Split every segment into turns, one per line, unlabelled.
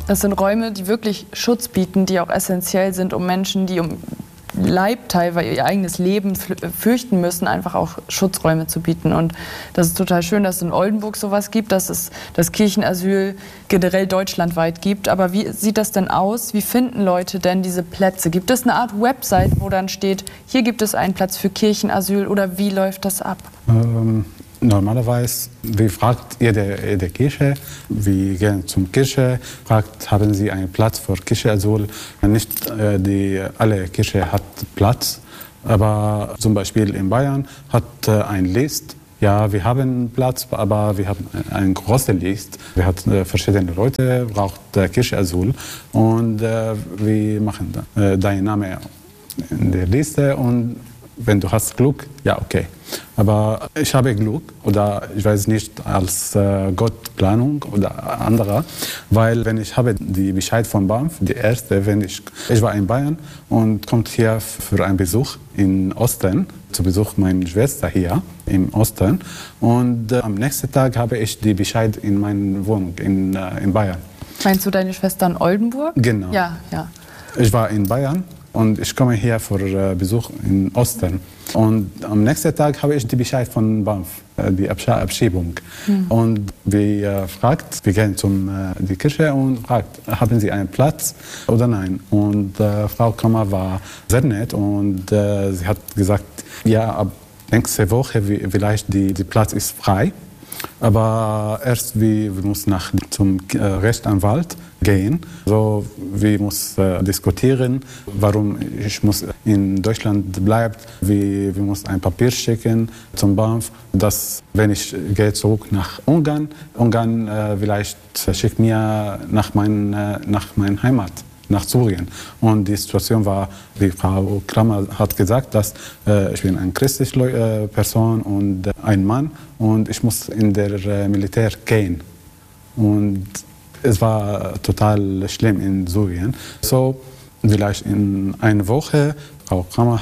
Das sind Räume, die wirklich Schutz bieten, die auch essentiell sind, um Menschen, die um Leibteil, weil ihr eigenes Leben fürchten müssen, einfach auch Schutzräume zu bieten. Und das ist total schön, dass es in Oldenburg sowas gibt, dass es das Kirchenasyl generell deutschlandweit gibt. Aber wie sieht das denn aus? Wie finden Leute denn diese Plätze? Gibt es eine Art Website, wo dann steht, hier gibt es einen Platz für Kirchenasyl, oder wie läuft das ab?
Normalerweise, wir fragt jede Kirche, wir gehen zur Kirche, fragt, haben Sie einen Platz für Kirchenasyl? Nicht alle Kirche hat Platz, aber zum Beispiel in Bayern hat ein List. Ja, wir haben Platz, aber wir haben eine große Liste. Wir haben verschiedene Leute, braucht Kirchenasyl, und wir machen deinen Namen in der Liste, und wenn du hast Glück, ja, okay. Aber ich habe Glück, oder ich weiß nicht, als Gottplanung oder anderer, weil wenn ich habe die Bescheid von BAMF, die erste, wenn ich war in Bayern und kommt hier für einen Besuch in Osten, zu Besuch meiner Schwester hier im Osten, und am nächsten Tag habe ich die Bescheid in meiner Wohnung in Bayern.
Meinst du deine Schwester in Oldenburg?
Genau.
Ja, ja.
Ich war in Bayern. Und ich komme hier für Besuch in Osten. Und am nächsten Tag habe ich die Bescheid von BAMF, die Abschiebung. Und wir gehen zum die Kirche und fragt, haben Sie einen Platz oder nein? Und Frau Kammer war sehr nett, und sie hat gesagt, ja, ab nächste Woche vielleicht die Platz ist frei. Aber erst wir müssen zum Rechtsanwalt gehen. So, wir müssen diskutieren, warum ich muss in Deutschland bleiben. Wir müssen ein Papier schicken zum BAMF, dass, wenn ich gehe zurück nach Ungarn, vielleicht schickt mir nach meiner Heimat, nach Syrien. Und die Situation war, die Frau Krammer hat gesagt, dass ich bin eine christliche Person und ein Mann, und ich muss in der Militär gehen. Und es war total schlimm in Syrien. So, vielleicht in einer Woche, Frau Krammer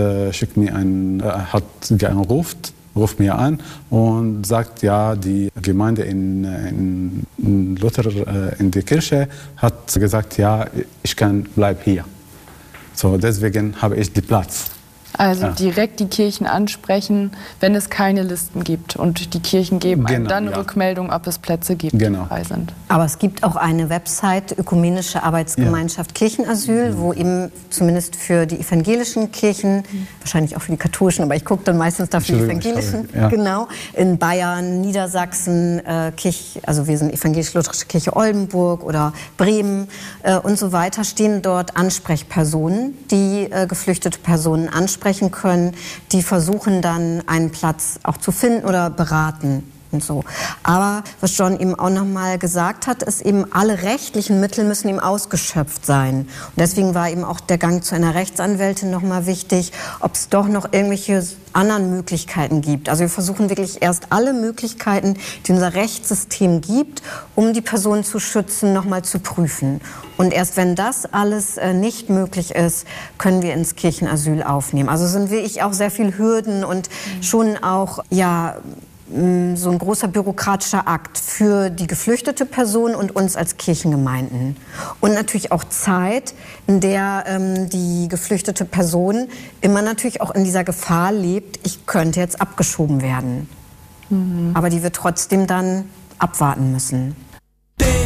ruft mir an und sagt, ja, die Gemeinde in Luther, in der Kirche, hat gesagt, ja, ich bleibe hier. So, deswegen habe ich den Platz.
Also direkt die Kirchen ansprechen, wenn es keine Listen gibt. Und die Kirchen geben einem dann Rückmeldung, ob es Plätze gibt, die frei sind.
Aber es gibt auch eine Website, Ökumenische Arbeitsgemeinschaft Kirchenasyl, wo eben zumindest für die evangelischen Kirchen, wahrscheinlich auch für die katholischen, aber ich gucke dann meistens dafür die evangelischen, genau, in Bayern, Niedersachsen, also wir sind evangelisch-lutherische Kirche Oldenburg oder Bremen und so weiter, stehen dort Ansprechpersonen, die geflüchtete Personen ansprechen können, die versuchen dann einen Platz auch zu finden oder beraten und so. Aber was John eben auch nochmal gesagt hat, ist eben, alle rechtlichen Mittel müssen eben ausgeschöpft sein. Und deswegen war eben auch der Gang zu einer Rechtsanwältin nochmal wichtig, ob es doch noch irgendwelche anderen Möglichkeiten gibt. Also wir versuchen wirklich erst alle Möglichkeiten, die unser Rechtssystem gibt, um die Person zu schützen, nochmal zu prüfen. Und erst wenn das alles nicht möglich ist, können wir ins Kirchenasyl aufnehmen. Also sind wirklich auch sehr viel Hürden und schon auch, ja, so ein großer bürokratischer Akt für die geflüchtete Person und uns als Kirchengemeinden. Und natürlich auch Zeit, in der die geflüchtete Person immer natürlich auch in dieser Gefahr lebt, ich könnte jetzt abgeschoben werden. Aber die wir trotzdem dann abwarten müssen.